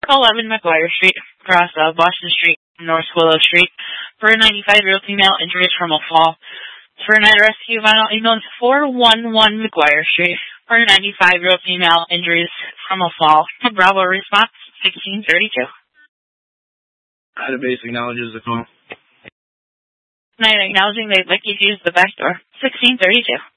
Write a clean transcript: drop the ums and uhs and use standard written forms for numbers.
11 McGuire Street, across Boston Street, North Willow Street, for a 95-year-old female injuries from a fall. For a night rescue, vinyl ambulance 411 McGuire Street, for a 95-year-old female injuries from a fall. Bravo response 1632. Database acknowledges the call. Night acknowledging they'd like you to use the back door 1632.